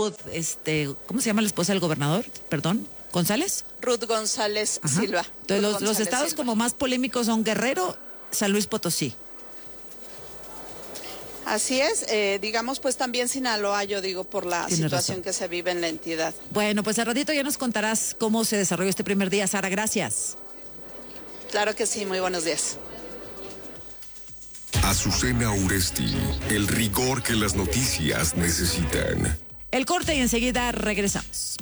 Ruth, ¿cómo se llama la esposa del gobernador? Perdón, ¿González? Ruth González Silva. Entonces, los estados Silva. Como más polémicos son Guerrero, San Luis Potosí. Así es, digamos pues también Sinaloa, yo digo, por la situación que se vive en la entidad. Bueno, pues al ratito ya nos contarás cómo se desarrolló este primer día, Sara, gracias. Claro que sí, muy buenos días. Azucena Uresti, el rigor que las noticias necesitan. El corte y enseguida regresamos.